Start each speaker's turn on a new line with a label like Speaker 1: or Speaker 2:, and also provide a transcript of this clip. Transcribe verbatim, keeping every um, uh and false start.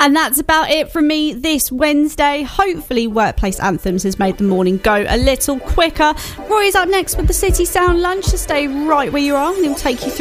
Speaker 1: And that's about it from me this Wednesday. Hopefully Workplace Anthems has made the morning go a little quicker. Roy is up next with the City Sound Lunch, so stay right where you are and he'll take you through